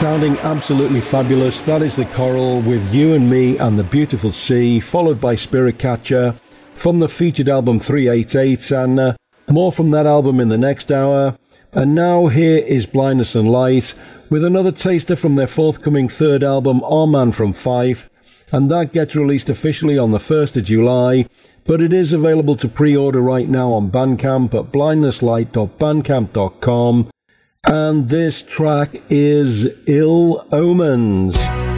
Sounding absolutely fabulous. That is The Coral with You and Me and the Beautiful Sea, followed by Spirit Catcher from the featured album 388, and more from that album in the next hour. And now here is Blindness and Light with another taster from their forthcoming third album, Our Man from Fife, and that gets released officially on the 1st of July, but it is available to pre-order right now on Bandcamp at blindnesslight.bandcamp.com. And this track is Ill Omens.